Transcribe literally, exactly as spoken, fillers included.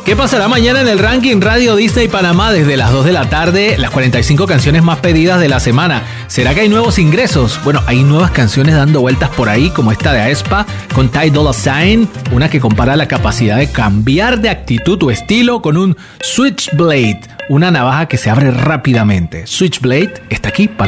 ¿Qué pasará mañana en el ranking Radio Disney Panamá desde las dos de la tarde? Las cuarenta y cinco canciones más pedidas de la semana. ¿Será que hay nuevos ingresos? Bueno, hay nuevas canciones dando vueltas por ahí, como esta de aespa con Ty Dolla $ign, una que compara la capacidad de cambiar de actitud o estilo con un Switchblade, una navaja que se abre rápidamente. Switchblade está aquí para